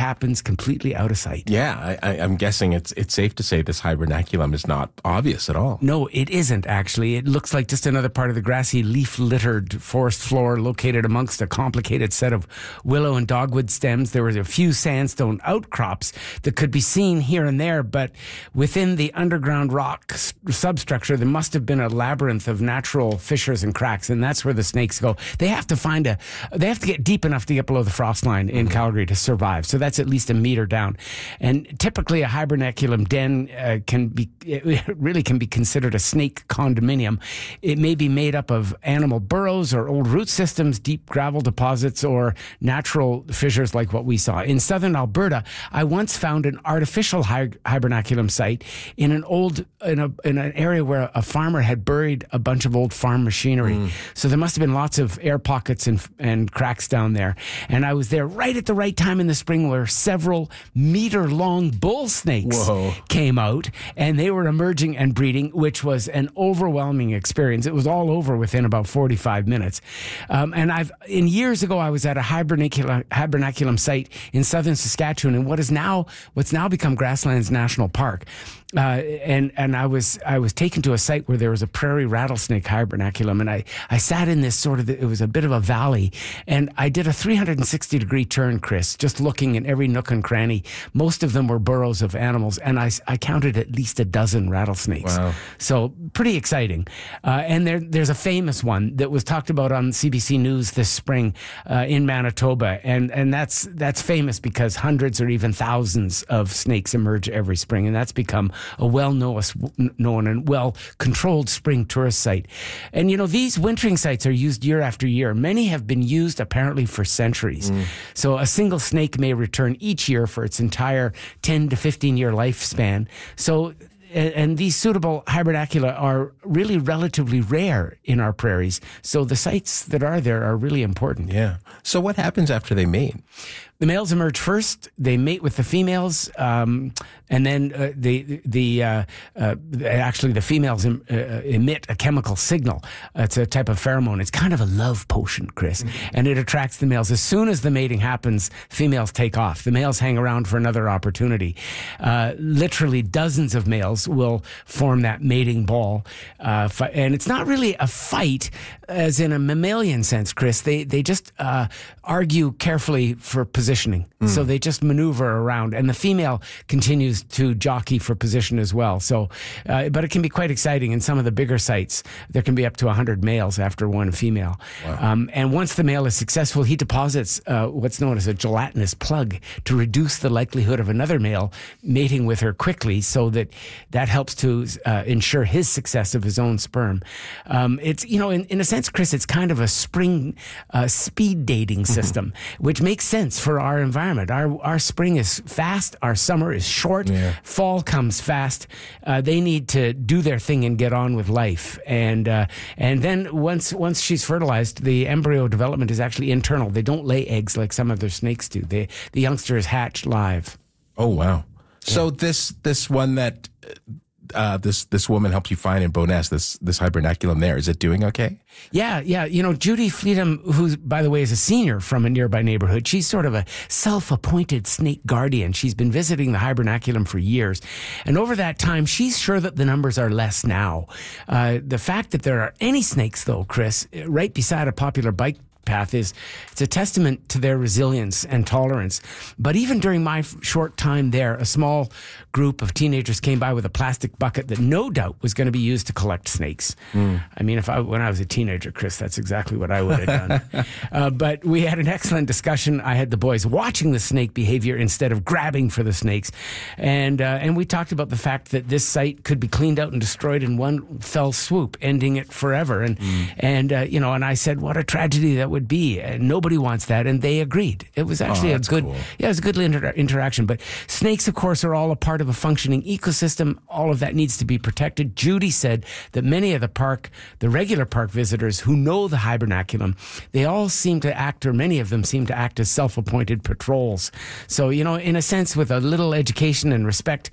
happens completely out of sight. Yeah, I'm guessing it's safe to say this hibernaculum is not obvious at all. No, it isn't actually. It looks like just another part of the grassy, leaf-littered forest floor located amongst a complicated set of willow and dogwood stems. There were a few sandstone outcrops that could be seen here and there, but within the underground rock substructure, there must have been a labyrinth of natural fissures and cracks, and that's where the snakes go. They have to get deep enough to get below the frost line in Calgary to survive. So that's at least a meter down. And typically a hibernaculum den can be considered a snake condominium. It may be made up of animal burrows or old root systems, deep gravel deposits, or natural fissures like what we saw. In southern Alberta, I once found an artificial hibernaculum site in an area where a farmer had buried a bunch of old farm machinery. So there must have been lots of air pockets and cracks down there. And I was there right at the right time in the spring where several meter-long bull snakes came out, and they were emerging and breeding, which was an overwhelming experience. It was all over within about 45 minutes. And years ago, I was at a hibernaculum site in southern Saskatchewan in what's now become Grasslands National Park. And I was taken to a site where there was a prairie rattlesnake hibernaculum, and I sat in this it was a bit of a valley, and I did a 360-degree turn, Chris, just looking in every nook and cranny. Most of them were burrows of animals, and I counted at least a dozen rattlesnakes. Wow. So pretty exciting. And there's a famous one that was talked about on CBC News this spring in Manitoba, and that's famous because hundreds or even thousands of snakes emerge every spring, and that's become a well-known and well-controlled spring tourist site. And, these wintering sites are used year after year. Many have been used apparently for centuries. So a single snake may return each year for its entire 10 to 15-year lifespan. So and these suitable hibernacula are really relatively rare in our prairies. So the sites that are there are really important. Yeah. So what happens after they mate? The males emerge first. They mate with the females, and then actually the females emit a chemical signal. It's a type of pheromone. It's kind of a love potion, Chris, and it attracts the males. As soon as the mating happens, females take off. The males hang around for another opportunity. Literally dozens of males will form that mating ball, and it's not really a fight as in a mammalian sense, Chris. They just argue carefully for positioning. So they just maneuver around, and the female continues to jockey for position as well. So, but it can be quite exciting. In some of the bigger sites, there can be up to 100 males after one female. Wow. And once the male is successful, he deposits what's known as a gelatinous plug to reduce the likelihood of another male mating with her quickly, so that helps to ensure his success of his own sperm. It's, in a sense, Chris, it's kind of a spring speed dating system, which makes sense for our environment. Our spring is fast, our summer is short, fall comes fast. They need to do their thing and get on with life. And then once she's fertilized, the embryo development is actually internal. They don't lay eggs like some other snakes do. The youngster is hatched live. Oh, wow. So this one that this woman helped you find in Bowness, this hibernaculum there, is it doing okay? Yeah. Judy Fleetham, who, by the way, is a senior from a nearby neighborhood, she's sort of a self-appointed snake guardian. She's been visiting the hibernaculum for years. And over that time, she's sure that the numbers are less now. The fact that there are any snakes, though, Chris, right beside a popular bike path it's a testament to their resilience and tolerance. But even during my short time there, a small group of teenagers came by with a plastic bucket that no doubt was going to be used to collect snakes. I mean, when I was a teenager, Chris, that's exactly what I would have done. But we had an excellent discussion. I had the boys watching the snake behavior instead of grabbing for the snakes. And we talked about the fact that this site could be cleaned out and destroyed in one fell swoop, ending it forever. And I said, what a tragedy that would be. And nobody wants that. And they agreed. It was actually it was a good interaction. But snakes, of course, are all a part of a functioning ecosystem. All of that needs to be protected. Judy said that many of the regular park visitors who know the hibernaculum, they all seem to act, or many of them seem to act as self-appointed patrols. So, in a sense, with a little education and respect,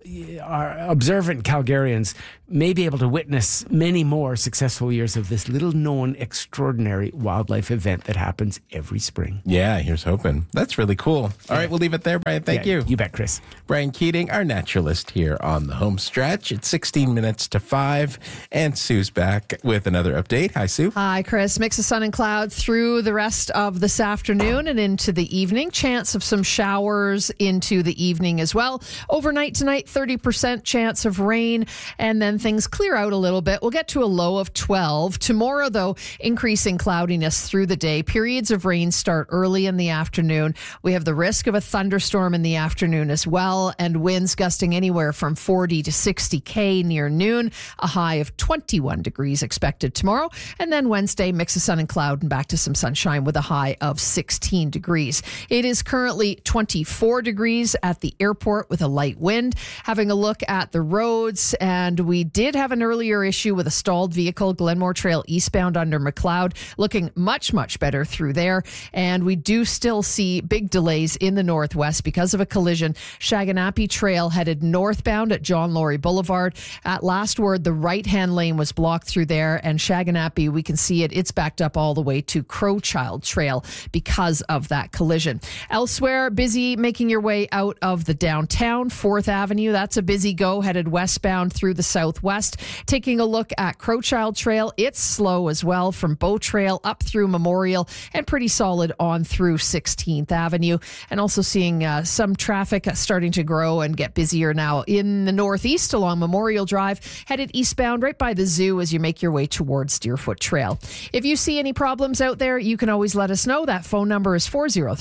our observant Calgarians may be able to witness many more successful years of this little-known, extraordinary wildlife event that happens every spring. Yeah, here's hoping. That's really cool. All right, we'll leave it there, Brian. Thank you. You bet, Chris. Brian Keating, our naturalist here on the home stretch. It's 16 minutes to 5, and Sue's back with another update. Hi, Sue. Hi, Chris. Mix of sun and cloud through the rest of this afternoon and into the evening. Chance of some showers into the evening as well. Overnight tonight, 30% chance of rain, and then things clear out a little bit. We'll get to a low of 12. Tomorrow, though, increasing cloudiness through the day. Periods of rain start early in the afternoon. We have the risk of a thunderstorm in the afternoon as well, and winds gusting anywhere from 40 to 60 km near noon. A high of 21 degrees expected tomorrow. And then Wednesday, mix of sun and cloud and back to some sunshine with a high of 16 degrees. It is currently 24 degrees at the airport with a light wind. Having a look at the roads, and we did have an earlier issue with a stalled vehicle, Glenmore Trail eastbound under McLeod, looking much, much better through there. And we do still see big delays in the northwest because of a collision. Shaganappi Trail headed northbound at John Laurie Boulevard. At last word, the right-hand lane was blocked through there, and Shaganappi, we can see it's backed up all the way to Crowchild Trail because of that collision. Elsewhere, busy making your way out of the downtown, 4th Avenue. That's a busy go headed westbound through the southwest. Taking a look at Crowchild Trail, it's slow as well from Bow Trail up through Memorial and pretty solid on through 16th Avenue. And also seeing some traffic starting to grow and get busier now in the northeast along Memorial Drive, headed eastbound right by the zoo as you make your way towards Deerfoot Trail. If you see any problems out there, you can always let us know. That phone number is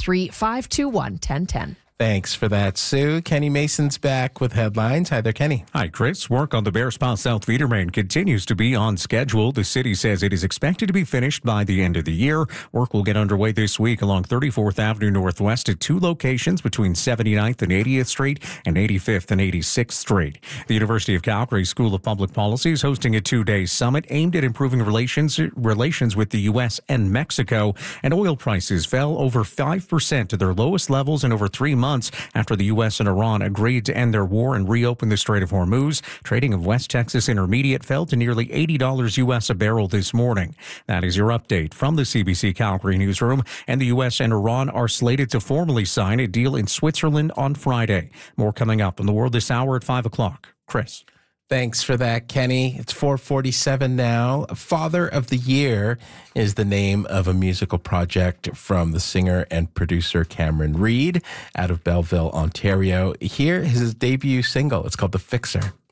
403-521-1010. Thanks for that, Sue. Kenny Mason's back with headlines. Hi there, Kenny. Hi, Chris. Work on the Bearspaw South Feeder Main continues to be on schedule. The city says it is expected to be finished by the end of the year. Work will get underway this week along 34th Avenue Northwest at 2 locations between 79th and 80th Street and 85th and 86th Street. The University of Calgary School of Public Policy is hosting a 2-day summit aimed at improving relations with the U.S. and Mexico. And oil prices fell over 5% to their lowest levels in over 3 months after the U.S. and Iran agreed to end their war and reopen the Strait of Hormuz. Trading of West Texas Intermediate fell to nearly $80 U.S. a barrel this morning. That is your update from the CBC Calgary newsroom. And the U.S. and Iran are slated to formally sign a deal in Switzerland on Friday. More coming up in the world this hour at 5 o'clock. Chris. Thanks for that, Kenny. It's 4:47 now. Father of the Year is the name of a musical project from the singer and producer Cameron Reid out of Belleville, Ontario. Here is his debut single. It's called The Fixer.